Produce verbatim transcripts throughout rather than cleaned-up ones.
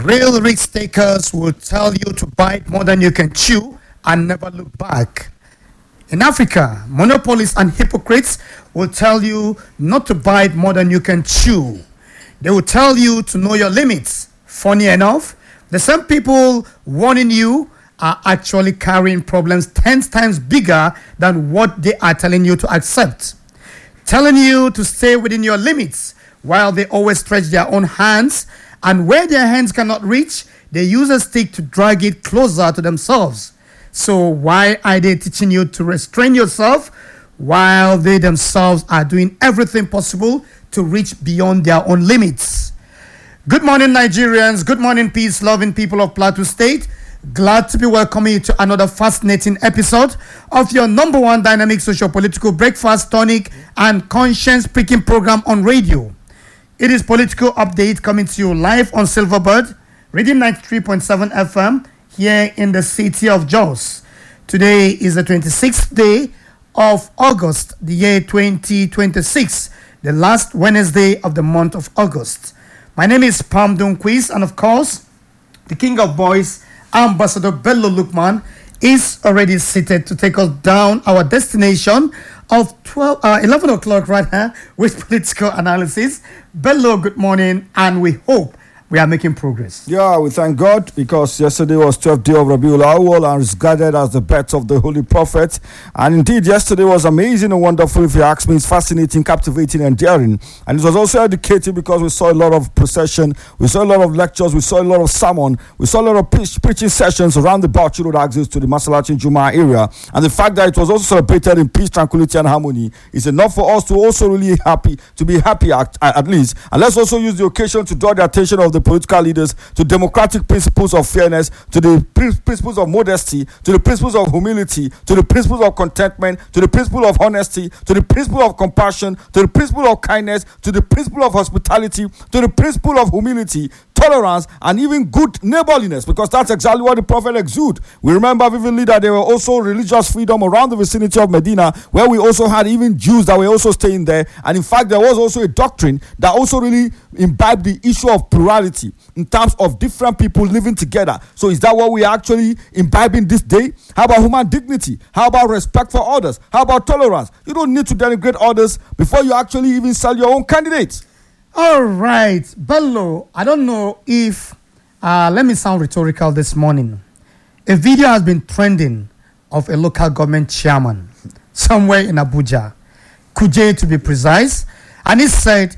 Real risk takers will tell you to bite more than you can chew and never look back. In Africa, monopolists and hypocrites will tell you not to bite more than you can chew. They will tell you to know your limits. Funny enough, the same people warning you are actually carrying problems ten times bigger than what they are telling you to accept. Telling you to stay within your limits while they always stretch their own hands, and where their hands cannot reach, they use a stick to drag it closer to themselves. So why are they teaching you to restrain yourself while they themselves are doing everything possible to reach beyond their own limits? Good morning, Nigerians. Good morning, peace-loving people of Plateau State. Glad to be welcoming you to another fascinating episode of your number one dynamic socio-political breakfast tonic and conscience-pricking program on radio. It is Political Update coming to you live on Silverbird, Rhythm ninety-three point seven F M, here in the city of Jos. Today is the twenty-sixth day of August, the year twenty twenty-six, the last Wednesday of the month of August. My name is Pam Dunquiz, and of course, the King of Boys, Ambassador Bello Lukman, is already seated to take us down our destination of twelve, uh, eleven o'clock right here with political analysis. Bello, good morning, and we hope we are making progress. Yeah, we thank God because yesterday was twelfth day of Rabiul Awwal and is guarded as the birth of the Holy Prophet. And indeed, yesterday was amazing and wonderful. If you ask me, it's fascinating, captivating, and daring. And it was also educative because we saw a lot of procession, we saw a lot of lectures, we saw a lot of sermon, we saw a lot of preach, preaching sessions around the Bauchi Road axis to the Masallachin Juma area. And the fact that it was also celebrated in peace, tranquility, and harmony is enough for us to also really happy to be happy at, at least. And let's also use the occasion to draw the attention of the political leaders to democratic principles of fairness, to the principles of modesty, to the principles of humility, to the principles of contentment, to the principle of honesty, to the principle of compassion, to the principle of kindness, to the principle of hospitality, to the principle of humility, tolerance, and even good neighborliness, because that's exactly what the prophet exuded. We remember vividly that there were also religious freedom around the vicinity of Medina, where we also had even Jews that were also staying there. And in fact, there was also a doctrine that also really imbibed the issue of plurality in terms of different people living together. So is that what we are actually imbibing this day? How about human dignity? How about respect for others? How about tolerance? You don't need to denigrate others before you actually even sell your own candidates. All right, Bello, I don't know if, uh, let me sound rhetorical this morning. A video has been trending of a local government chairman somewhere in Abuja, Kuje to be precise, and he said,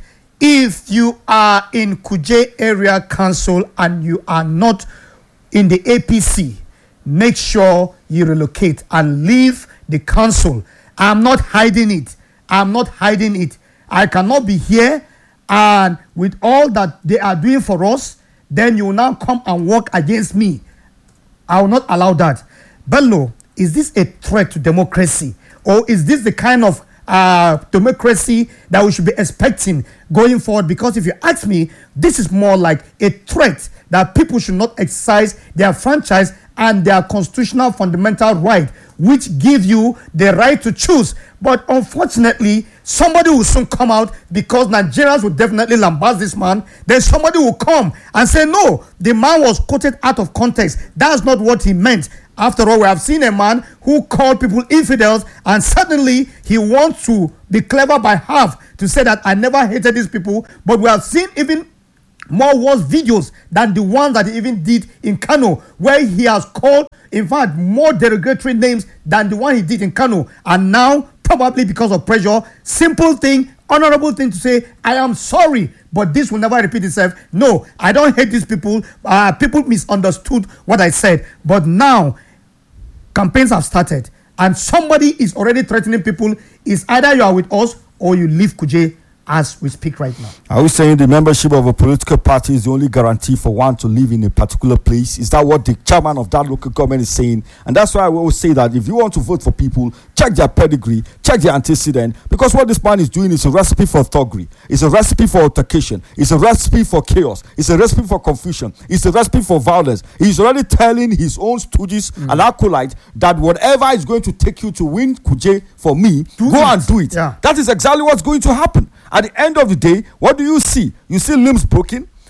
if you are in Kuje Area Council and you are not in the A P C, make sure you relocate and leave the council. I'm not hiding it. I'm not hiding it. I cannot be here. And with all that they are doing for us, then you will now come and work against me. I will not allow that. Bello, is this a threat to democracy? Or is this the kind of uh, democracy that we should be expecting going forward? Because if you ask me, this is more like a threat that people should not exercise their franchise and their constitutional fundamental right, which give you the right to choose. But unfortunately, somebody will soon come out, because Nigerians will definitely lambast this man. Then somebody will come and say, no, the man was quoted out of context. That's not what he meant. After all, we have seen a man who called people infidels, and suddenly he wants to be clever by half to say that I never hated these people. But we have seen even more worse videos than the ones that he even did in Kano, where he has called, in fact, more derogatory names than the one he did in Kano. And now, probably because of pressure, simple thing, honorable thing to say, I am sorry, but this will never repeat itself. No, I don't hate these people. Uh, people misunderstood what I said. But now, campaigns have started, and somebody is already threatening people. Is either you are with us or you leave Kuje as we speak right now. Are we saying the membership of a political party is the only guarantee for one to live in a particular place? Is that what the chairman of that local government is saying? And that's why I always say that if you want to vote for people, check their pedigree, check their antecedent, because what this man is doing is a recipe for thuggery. It's a recipe for altercation. It's a recipe for chaos. It's a recipe for confusion. It's a recipe for violence. He's already telling his own stooges mm. and acolytes that whatever is going to take you to win Kuje for me, do go it. and do it. Yeah. That is exactly what's going to happen. At the end of the day, what do you see? You see limbs broken.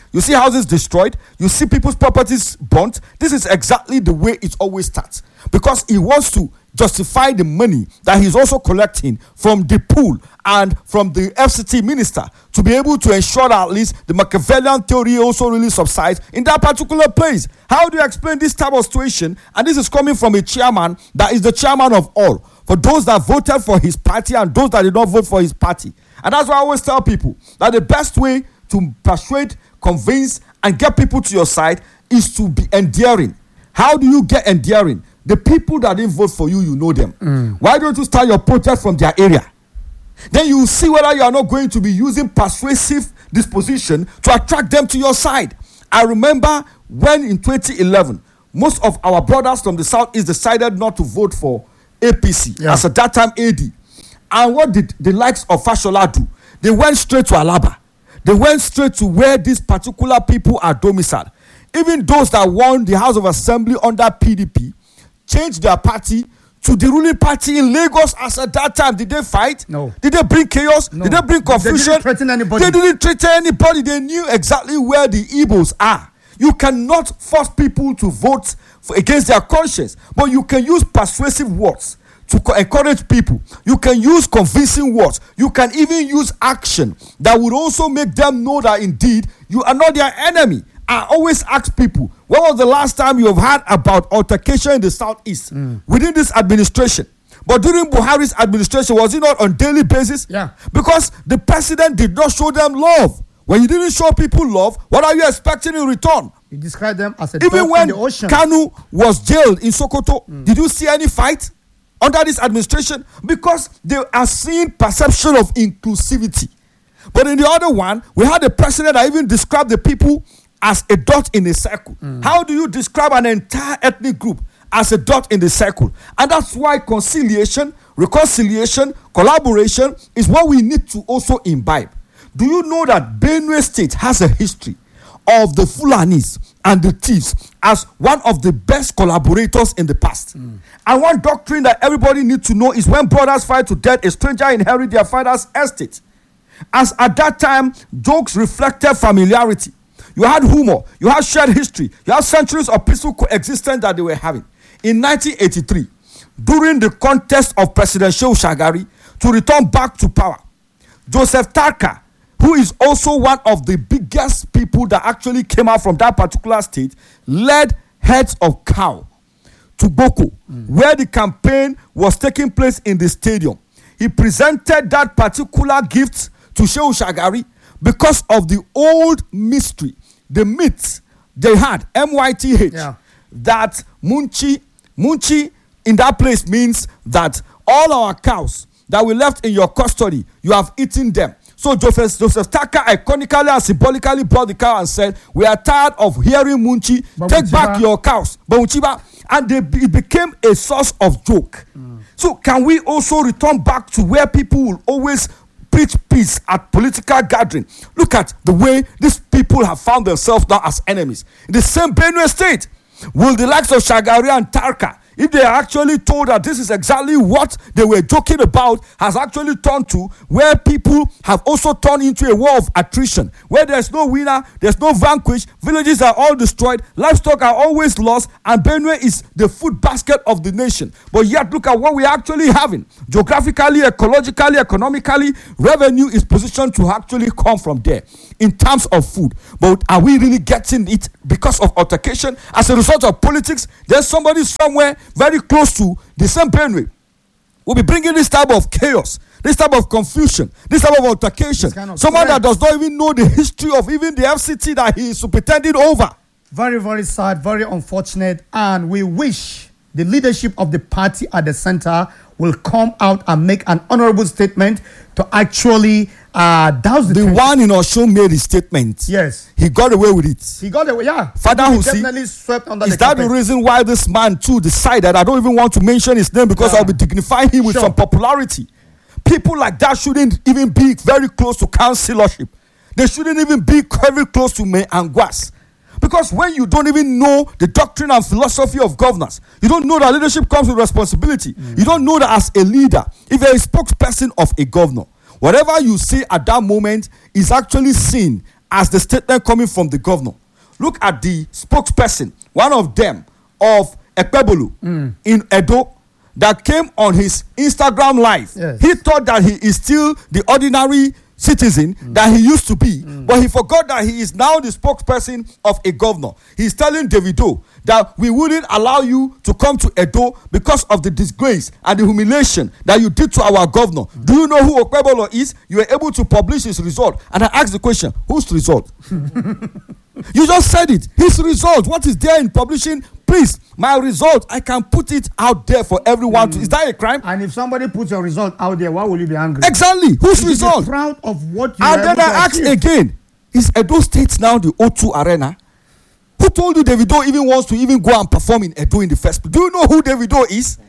you see houses destroyed, you see people's properties burnt. This is exactly the way it always starts, because he wants to justify the money that he's also collecting from the pool and from the F C T minister to be able to ensure that at least the Machiavellian theory also really subsides in that particular place. How do you explain this type of situation? And this is coming from a chairman that is the chairman of all, for those that voted for his party and those that did not vote for his party. And that's why I always tell people that the best way to persuade, convince, and get people to your side is to be endearing. How do you get endearing? The people that didn't vote for you, you know them. Mm. Why don't you start your protest from their area? Then you will see whether you are not going to be using persuasive disposition to attract them to your side. I remember when in twenty eleven, most of our brothers from the southeast decided not to vote for A P C, yeah, as at that time A D. And what did the likes of Fashola do? They went straight to Alaba. They went straight to where these particular people are domiciled. Even those that won the House of Assembly under P D P changed their party to the ruling party in Lagos as at that time. Did they fight? No. Did they bring chaos? No. Did they bring confusion? They didn't threaten anybody. They didn't threaten anybody. They knew exactly where the Igbos are. You cannot force people to vote for, against their conscience, but you can use persuasive words to co- encourage people. You can use convincing words. You can even use action that would also make them know that indeed you are not their enemy. I always ask people, when was the last time you have heard about altercation in the southeast mm. within this administration? But during Buhari's administration, was it not on daily basis? Yeah. Because the president did not show them love. When you didn't show people love, what are you expecting in return? You describe them as a Even dog when in the ocean. Kanu was jailed in Sokoto, mm. did you see any fight under this administration? Because they are seeing perception of inclusivity. But in the other one, we had a president that even described the people as a dot in a circle. Mm. How do you describe an entire ethnic group as a dot in the circle? And that's why conciliation, reconciliation, collaboration is what we need to also imbibe. Do you know that Benue State has a history of the Fulanis and the thieves as one of the best collaborators in the past? Mm. And one doctrine that everybody needs to know is when brothers fight to death, a stranger inherits their father's estate. As at that time, jokes reflected familiarity. You had humor, you had shared history, you had centuries of peaceful coexistence that they were having. In nineteen eighty-three, during the contest of President Shehu Shagari to return back to power, Joseph Tarka, who is also one of the biggest people that actually came out from that particular state, led heads of cow to Boko, mm. where the campaign was taking place in the stadium. He presented that particular gift to Shehu Shagari because of the old mystery, the myth they had, M Y T H, yeah. that Munchi, Munchi in that place means that all our cows that we left in your custody, you have eaten them. So Joseph, Joseph Taka iconically and symbolically brought the cow and said, we are tired of hearing Munchi, take back your cows. And they, it became a source of joke. Mm. So can we also return back to where people will always preach peace at political gathering? Look at the way these people have found themselves now as enemies. In the same Benue State, will the likes of Shagari and Tarka, if they are actually told that this is exactly what they were joking about, has actually turned to where people have also turned into a war of attrition, where there's no winner, there's no vanquish, villages are all destroyed, livestock are always lost, and Benue is the food basket of the nation. But yet look at what we're actually having. Geographically, ecologically, economically, revenue is positioned to actually come from there in terms of food. But are we really getting it because of altercation? As a result of politics, there's somebody somewhere very close to the same Benue will be bringing this type of chaos, this type of confusion, this type of altercation. Kind of Someone threat. that does not even know the history of even the F C T that he is superintending over. Very, very sad, very unfortunate. And we wish the leadership of the party at the center will come out and make an honorable statement to actually uh, douse the The tension. One in Osun made his statement. Yes. He got away with it. He got away, yeah. Father he Husi, definitely swept under is the that carpet. the reason why this man too decided, I don't even want to mention his name because yeah. I'll be dignifying him with sure. some popularity. People like that shouldn't even be very close to councillorship. They shouldn't even be very close to May Angwas. Because when you don't even know the doctrine and philosophy of governance, you don't know that leadership comes with responsibility. Mm. You don't know that as a leader, if you're a spokesperson of a governor, whatever you say at that moment is actually seen as the statement coming from the governor. Look at the spokesperson, one of them of Ekpebulu mm. in Edo, that came on his Instagram live. Yes. He thought that he is still the ordinary citizen mm. that he used to be, mm. but he forgot that he is now the spokesperson of a governor. He's telling Davido that we wouldn't allow you to come to Edo because of the disgrace and the humiliation that you did to our governor. Mm. Do you know who Okpebolo is? You were able to publish his result, and I asked the question, whose result? You just said it. His result. What is there in publishing? Please, my result, I can put it out there for everyone. Mm. To, is that a crime? And if somebody puts your result out there, why will you be angry? Exactly. Whose you result? Be proud of what you and then I asked again, is Edo State now the O two Arena? Who told you Davido even wants to even go and perform in Edo in the first place? Do you know who Davido is?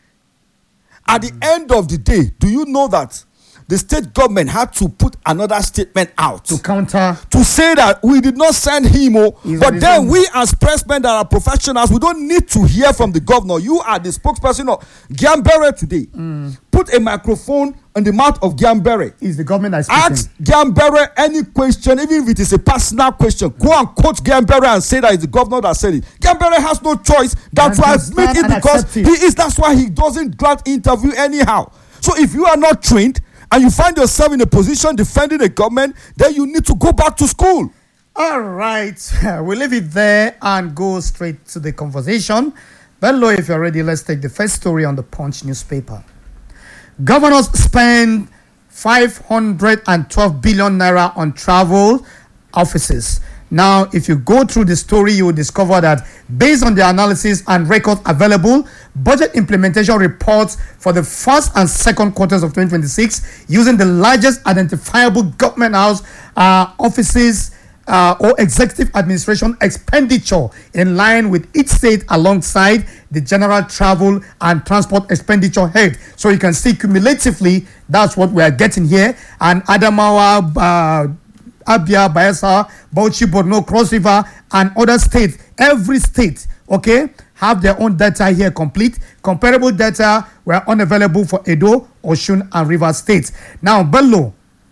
At the end of the day, do you know that the state government had to put another statement out to counter, to say that we did not send him, oh, but then own. we as pressmen that are professionals, we don't need to hear from the governor. You are the spokesperson of Gyambere today. Mm. Put a microphone in the mouth of Gyambere. Is the government that is speaking? Ask Gyambere any question, even if it is a personal question. Go and quote Gyambere and say that it's the governor that said it. Gyambere has no choice than to admit it because it. he is. That's why he doesn't grant interview anyhow. So if you are not trained and you find yourself in a position defending the government, then you need to go back to school. All right. We'll leave it there and go straight to the conversation. Bello, if you're ready, let's take the first story on the Punch newspaper. Governors spend five hundred twelve billion naira on travel offices. Now, if you go through the story, you will discover that based on the analysis and records available, budget implementation reports for the first and second quarters of twenty twenty-six using the largest identifiable government house uh, offices uh, or executive administration expenditure in line with each state alongside the general travel and transport expenditure head. So you can see cumulatively, that's what we are getting here. And Adamawa, uh, Abia, Bayelsa, Bauchi, Borno, Cross River, and other states, every state, okay, have their own data here complete. Comparable data were unavailable for Edo, Osun, and Rivers states. Now, below,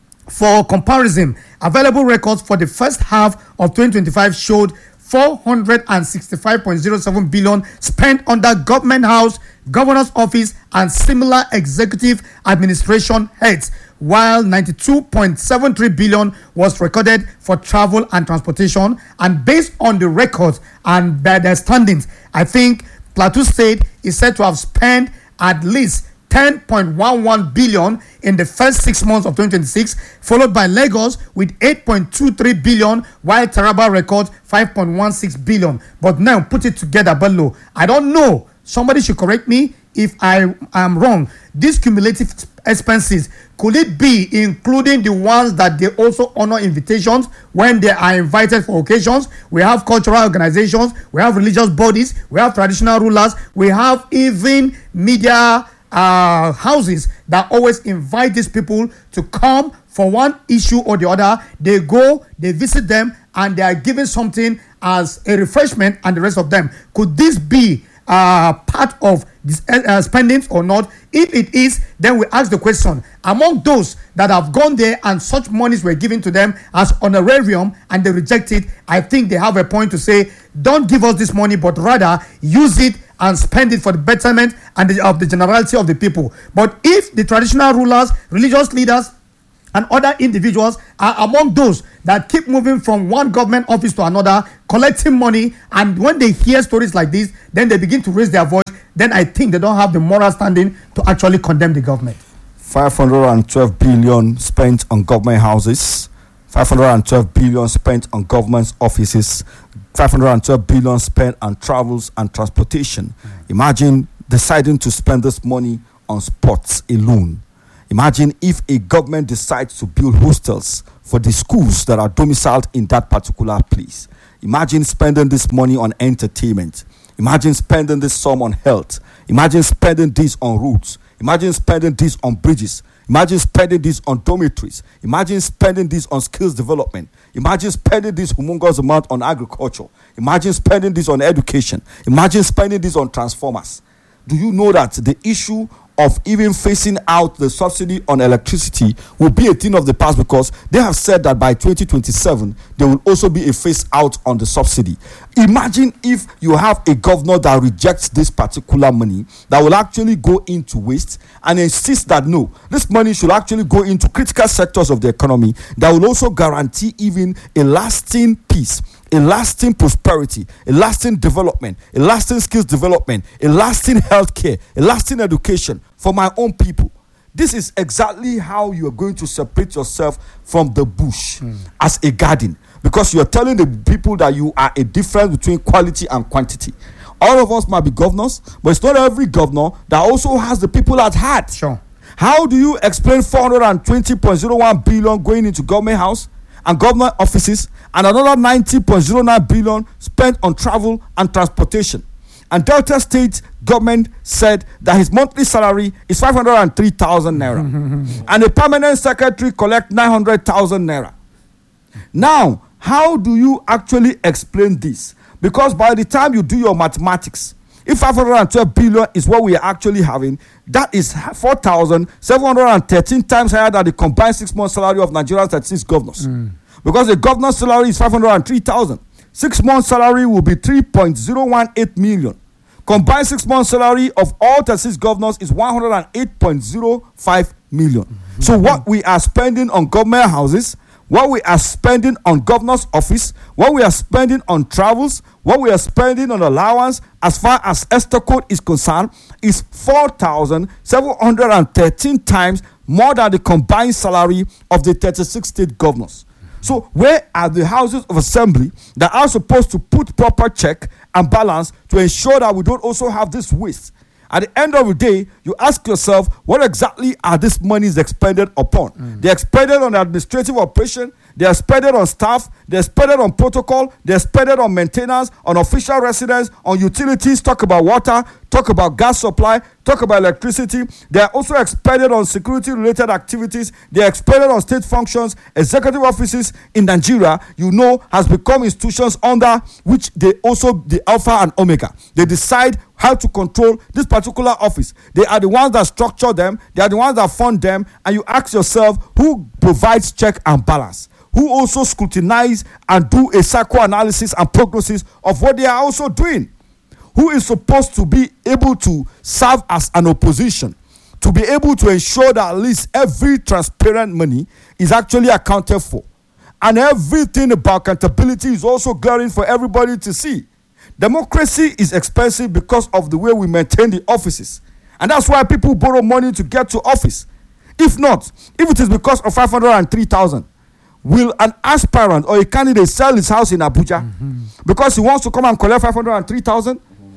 for comparison, available records for the first half of twenty twenty-five showed four hundred sixty-five point zero seven billion spent under government house, governor's office, and similar executive administration heads, while ninety-two point seven three billion was recorded for travel and transportation. And based on the records and by their standings, I think Plateau State is said to have spent at least ten point one one billion in the first six months of twenty twenty-six, followed by Lagos with eight point two three billion, while Taraba records five point one six billion. But now put it together below. I don't know. Somebody should correct me if I am wrong. These cumulative expenses, could it be including the ones that they also honor invitations when they are invited for occasions? We have cultural organizations, we have religious bodies, we have traditional rulers, we have even media uh, houses that always invite these people to come for one issue or the other. They go, they visit them, and they are given something as a refreshment, and the rest of them. Could this be uh, part of this uh, spendings or not? If it is, then we ask the question, among those that have gone there and such monies were given to them as honorarium and they reject it, I think they have a point to say, don't give us this money, but rather use it and spend it for the betterment and the, of the generality of the people. But if the traditional rulers, religious leaders, and other individuals are among those that keep moving from one government office to another, collecting money, and when they hear stories like this, then they begin to raise their voice, then I think they don't have the moral standing to actually condemn the government. five hundred twelve billion spent on government houses, five hundred twelve billion spent on government offices, five hundred twelve billion spent on travels and transportation. Mm. Imagine deciding to spend this money on sports alone. Imagine if a government decides to build hostels for the schools that are domiciled in that particular place. Imagine spending this money on entertainment. Imagine spending this sum on health. Imagine spending this on roads. Imagine spending this on bridges. Imagine spending this on dormitories. Imagine spending this on skills development. Imagine spending this humongous amount on agriculture. Imagine spending this on education. Imagine spending this on transformers. Do you know that the issue of even phasing out the subsidy on electricity will be a thing of the past, because they have said that by twenty twenty-seven there will also be a phase out on the subsidy. Imagine if you have a governor that rejects this particular money that will actually go into waste and insists that no, this money should actually go into critical sectors of the economy that will also guarantee even a lasting peace, a lasting prosperity, a lasting development, a lasting skills development, a lasting healthcare, a lasting education for my own people. This is exactly how you are going to separate yourself from the bush mm. as a garden, because you are telling the people that you are a difference between quality and quantity. All of us might be governors, but it's not every governor that also has the people at heart. Sure. How do you explain four hundred twenty point zero one billion going into government house and government offices, and another ninety point zero nine billion spent on travel and transportation? And Delta State government said that his monthly salary is five hundred three thousand naira, and a permanent secretary collect nine hundred thousand naira. Now, how do you actually explain this? Because by the time you do your mathematics, if five hundred twelve billion is what we are actually having, that is four thousand seven hundred thirteen times higher than the combined six-month salary of Nigeria's thirty-six governors. Mm. Because the governor's salary is five hundred three thousand. Six-month salary will be three point zero one eight million. Combined six-month salary of all thirty-six governors is one hundred eight point zero five million. Mm-hmm. So what we are spending on government houses, what we are spending on governor's office, what we are spending on travels, what we are spending on allowance as far as Esther Code is concerned is four thousand seven hundred thirteen times more than the combined salary of the thirty-six state governors. So where are the houses of assembly that are supposed to put proper check and balance to ensure that we don't also have this waste? At the end of the day, you ask yourself, what exactly are these monies expended upon? Mm. They're expended on administrative operation, they're expended on staff, they're expended on protocol, they're expended on maintenance, on official residence, on utilities, talk about water, talk about gas supply, talk about electricity. They are also expended on security-related activities. They are expended on state functions. Executive offices in Nigeria, you know, has become institutions under which they also the alpha and omega. They decide how to control this particular office. They are the ones that structure them. They are the ones that fund them. And you ask yourself, who provides check and balance? Who also scrutinize and do a psychoanalysis and prognosis of what they are also doing? Who is supposed to be able to serve as an opposition, to be able to ensure that at least every transparent money is actually accounted for, and everything about accountability is also glaring for everybody to see. Democracy is expensive because of the way we maintain the offices, and that's why people borrow money to get to office. If not, if it is because of five hundred three thousand, will an aspirant or a candidate sell his house in Abuja mm-hmm. because he wants to come and collect five hundred three thousand?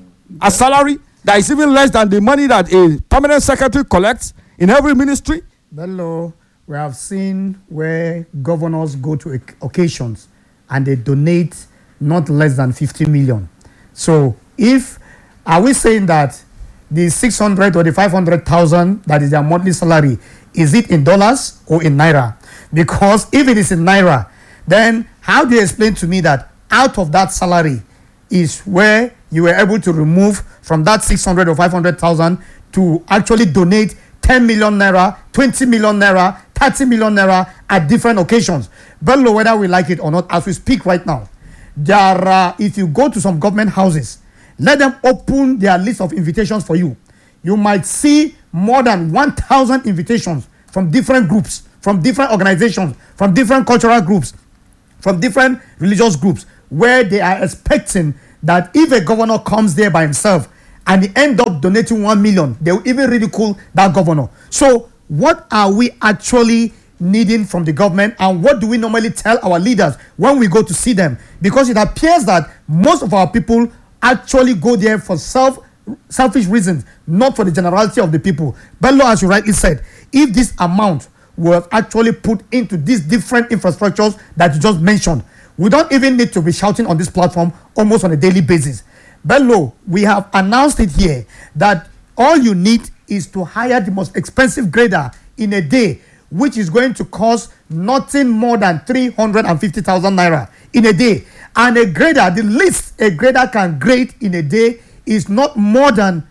A salary that is even less than the money that a permanent secretary collects in every ministry? Bello, we have seen where governors go to occasions and they donate not less than fifty million. So if, are we saying that the six hundred or the five hundred thousand that is their monthly salary, is it in dollars or in naira? Because if it is in naira, then how do you explain to me that out of that salary is where you were able to remove from that six hundred or five hundred thousand to actually donate ten million naira, twenty million naira, thirty million naira at different occasions? Bello, whether we like it or not, as we speak right now, there are, if you go to some government houses, let them open their list of invitations for you. You might see more than one thousand invitations from different groups, from different organizations, from different cultural groups, from different religious groups, where they are expecting that if a governor comes there by himself and he end up donating one million, they will even ridicule that governor. So what are we actually needing from the government, and what do we normally tell our leaders when we go to see them? Because it appears that most of our people actually go there for self selfish reasons, not for the generality of the people. Bello, as you rightly said, if this amount was actually put into these different infrastructures that you just mentioned, we don't even need to be shouting on this platform almost on a daily basis. Bello, we have announced it here that all you need is to hire the most expensive grader in a day, which is going to cost nothing more than three hundred fifty thousand naira in a day. And a grader, the least a grader can grade in a day is not more than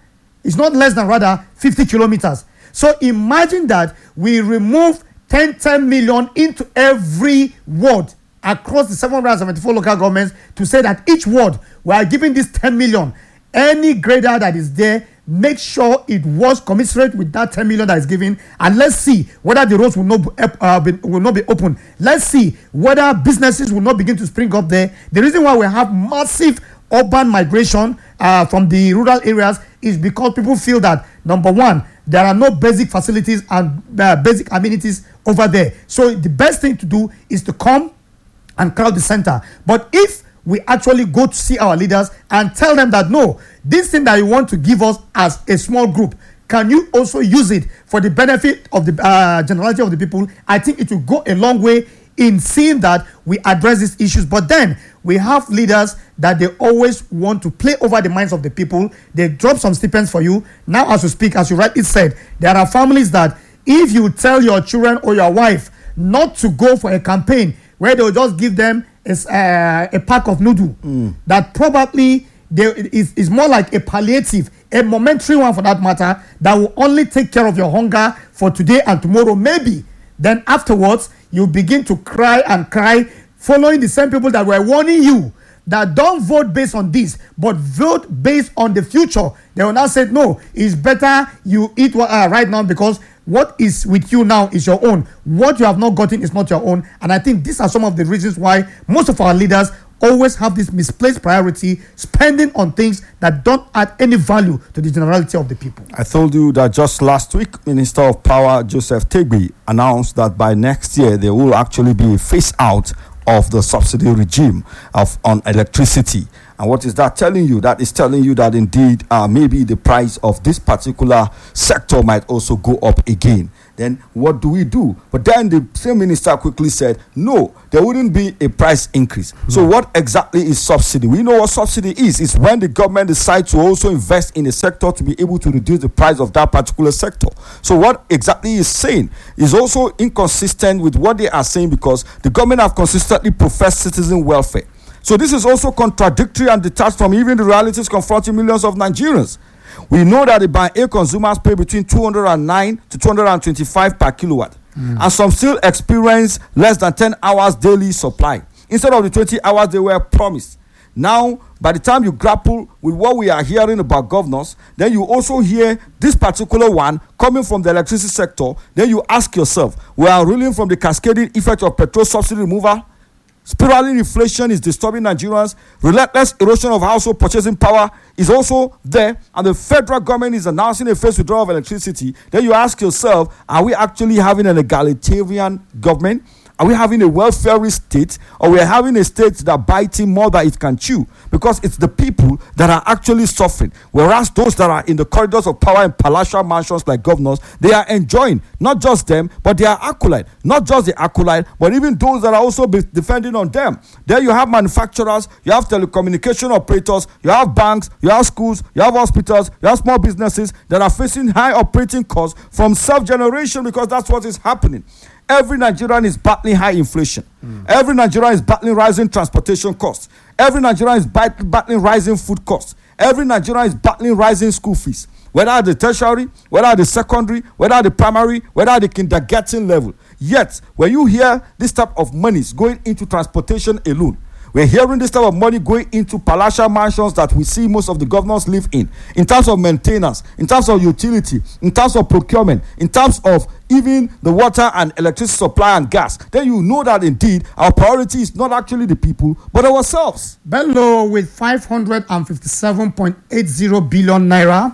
It's not less than rather fifty kilometers. So imagine that we remove ten, ten million into every ward across the seven hundred seventy-four local governments to say that each ward we are giving this ten million. Any grader that is there, make sure it was commensurate with that ten million that is given, and let's see whether the roads will not be, uh, be, will not be open. Let's see whether businesses will not begin to spring up there. The reason why we have massive urban migration uh, from the rural areas is because people feel that, number one, there are no basic facilities and uh, basic amenities over there. So the best thing to do is to come and crowd the center. But if we actually go to see our leaders and tell them that, no, this thing that you want to give us as a small group, can you also use it for the benefit of the uh, generality of the people? I think it will go a long way in seeing that we address these issues. But then we have leaders that they always want to play over the minds of the people. They drop some stipends for you. Now, as you speak, as you rightly said, there are families that if you tell your children or your wife not to go for a campaign where they'll just give them a, uh, a pack of noodle, mm. that probably they, is, is more like a palliative, a momentary one for that matter, that will only take care of your hunger for today and tomorrow, maybe. Then afterwards, you begin to cry and cry, following the same people that were warning you that don't vote based on this, but vote based on the future. They will now say, no, it's better you eat uh, right now, because what is with you now is your own. What you have not gotten is not your own. And I think these are some of the reasons why most of our leaders always have this misplaced priority, spending on things that don't add any value to the generality of the people. I told you that just last week, Minister of Power Joseph Tegbe announced that by next year there will actually be a phase out of the subsidy regime of on electricity. And what is that telling you? That is telling you that indeed uh, maybe the price of this particular sector might also go up again. Then what do we do? But then the same minister quickly said, no, there wouldn't be a price increase. Mm-hmm. So what exactly is subsidy? We know what subsidy is. It's when the government decides to also invest in a sector to be able to reduce the price of that particular sector. So what exactly is saying is also inconsistent with what they are saying, because the government have consistently professed citizen welfare. So this is also contradictory and detached from even the realities confronting millions of Nigerians. We know that the by air consumers pay between two hundred nine to two hundred twenty-five per kilowatt. Mm. And some still experience less than ten hours daily supply instead of the twenty hours they were promised. Now, by the time you grapple with what we are hearing about governors, then you also hear this particular one coming from the electricity sector. Then you ask yourself, we are reeling from the cascading effect of petrol subsidy removal. Spiraling inflation is disturbing Nigerians. Relentless erosion of household purchasing power is also there. And the federal government is announcing a phased withdrawal of electricity. Then you ask yourself, are we actually having an egalitarian government? Are we having a welfare state, or we are having a state that biting more than it can chew? Because it's the people that are actually suffering, whereas those that are in the corridors of power and palatial mansions like governors, they are enjoying. Not just them, but they are acolyte. Not just the acolyte, but even those that are also be defending on them. There you have manufacturers, you have telecommunication operators, you have banks, you have schools, you have hospitals, you have small businesses that are facing high operating costs from self-generation, because that's what is happening. Every Nigerian is battling high inflation. Mm. Every Nigerian is battling rising transportation costs. Every Nigerian is bat- battling rising food costs. Every Nigerian is battling rising school fees. Whether at the tertiary, whether at the secondary, whether at the primary, whether at the kindergarten level. Yet, when you hear this type of monies going into transportation alone, we're hearing this type of money going into palatial mansions that we see most of the governors live in, in terms of maintenance, in terms of utility, in terms of procurement, in terms of even the water and electricity supply and gas. Then you know that indeed our priority is not actually the people, but ourselves. Bello, with five hundred fifty-seven point eight zero billion naira,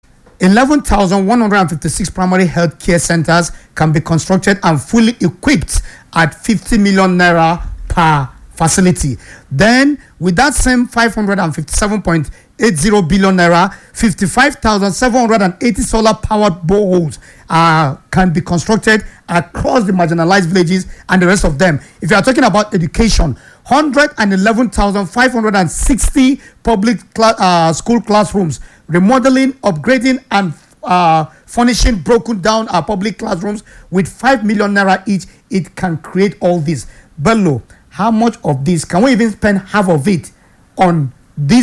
eleven thousand one hundred fifty-six primary health care centers can be constructed and fully equipped at fifty million naira per facility. Then, with that same five hundred fifty-seven point eight zero billion naira, fifty-five thousand seven hundred eighty solar-powered boreholes uh, can be constructed across the marginalized villages and the rest of them. If you are talking about education, one hundred eleven thousand five hundred sixty public cl- uh, school classrooms, remodeling, upgrading, and uh, furnishing broken down uh, public classrooms with five million naira each. It can create all this. Bello, how much of this can we even spend half of it on this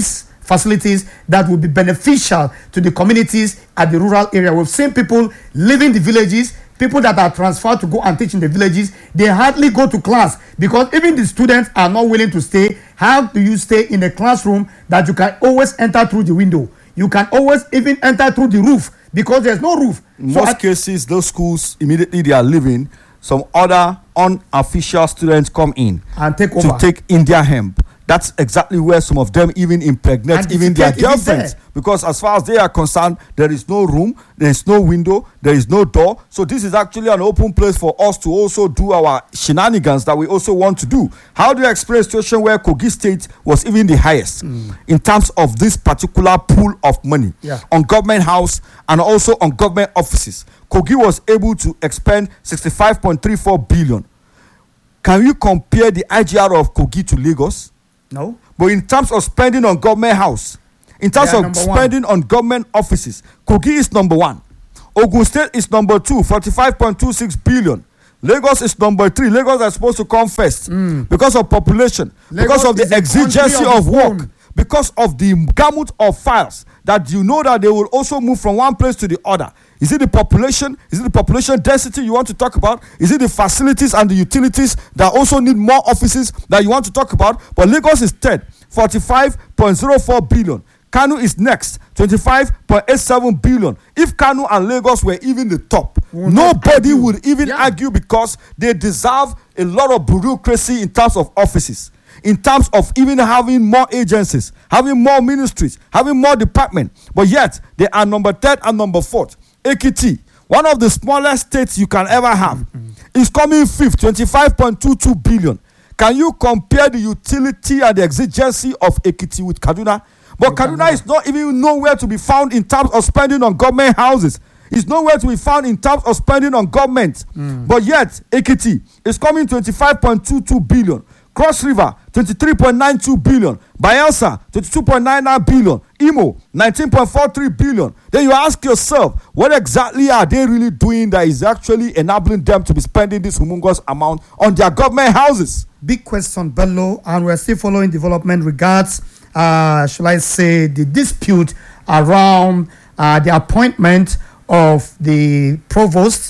facilities that will be beneficial to the communities at the rural area. We've seen people leaving the villages, people that are transferred to go and teach in the villages, they hardly go to class because even the students are not willing to stay. How do you stay in a classroom that you can always enter through the window? You can always even enter through the roof because there's no roof. In so most I, cases, those schools, immediately they are leaving, some other unofficial students come in and take to over. take India hemp. That's exactly where some of them even impregnate And even their defecate even girlfriends. there. Because as far as they are concerned, there is no room, there is no window, there is no door. So this is actually an open place for us to also do our shenanigans that we also want to do. How do you explain a situation where Kogi State was even the highest mm. in terms of this particular pool of money yeah. on government house and also on government offices? Kogi was able to expend sixty-five point three four billion. Can you compare the I G R of Kogi to Lagos? No. But in terms of spending on government house, in terms of spending one. on government offices, Kogi is number one. Ogun State is number two, forty-five point two six billion. Lagos is number three. Lagos is supposed to come first mm. because of population, Lagos because of the exigency of, of work, phone. because of the gamut of files that you know that they will also move from one place to the other. Is it the population? Is it the population density you want to talk about? Is it the facilities and the utilities that also need more offices that you want to talk about? But Lagos is third, forty-five point zero four billion. Kanu is next, twenty-five point eight seven billion. If Kanu and Lagos were even the top, Will nobody would even yeah. argue because they deserve a lot of bureaucracy in terms of offices, in terms of even having more agencies, having more ministries, having more departments. But yet, they are number third and number fourth. Ekiti, one of the smallest states you can ever have, mm-hmm. is coming fifth, twenty-five point two two billion. Can you compare the utility and the exigency of Ekiti with Kaduna? But you Kaduna is not even nowhere to be found in terms of spending on government houses. It's nowhere to be found in terms of spending on government. Mm. But yet, Ekiti is coming twenty-five point two two billion. Cross River, twenty-three point nine two billion. Bayelsa, twenty-two point nine nine billion. Imo, nineteen point four three billion. Then you ask yourself, what exactly are they really doing that is actually enabling them to be spending this humongous amount on their government houses? Big question, Bello, and we're still following development regards, uh, shall I say, the dispute around uh, the appointment of the provost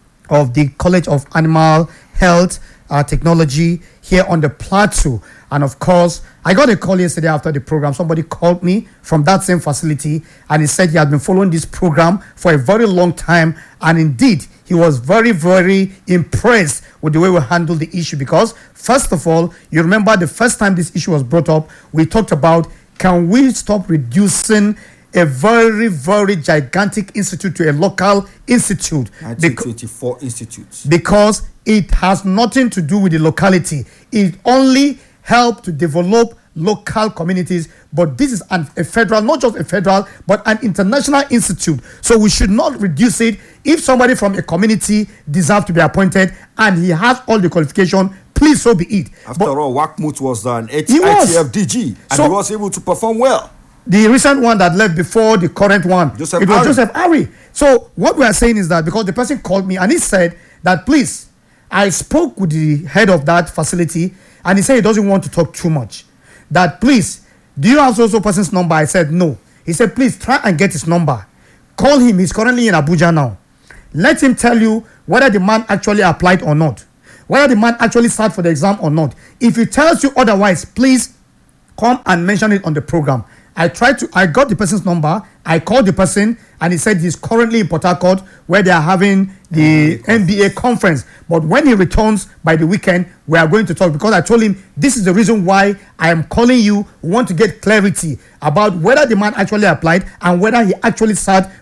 of the College of Animal Health uh, Technology here on the plateau. And of course, I got a call yesterday after the program. Somebody called me from that same facility and he said he had been following this program for a very long time. And indeed, he was very, very impressed with the way we handled the issue. Because first of all, you remember the first time this issue was brought up, we talked about, can we stop reducing a very, very gigantic institute to a local institute? nineteen twenty-four institutes. Because it has nothing to do with the locality. It only helped to develop local communities. But this is an, a federal, not just a federal, but an international institute. So we should not reduce it. If somebody from a community deserves to be appointed and he has all the qualification, please, so be it. After but all, Wakmut was an I T F D G and so, he was able to perform well. The recent one that left before the current one, Joseph it was Ari. Joseph Ari. So what we are saying is that because the person called me and he said that, please, I spoke with the head of that facility and he said he doesn't want to talk too much. That, please, do you have also person's number? I said no. He said, please try and get his number. Call him. He's currently in Abuja now. Let him tell you whether the man actually applied or not, whether the man actually sat for the exam or not. If he tells you otherwise, please come and mention it on the program. I tried to, I got the person's number, I called the person, and he said he's currently in Port Harcourt where they are having the N B A conference. But when he returns by the weekend, we are going to talk, because I told him this is the reason why I am calling you. We want to get clarity about whether the man actually applied and whether he actually sat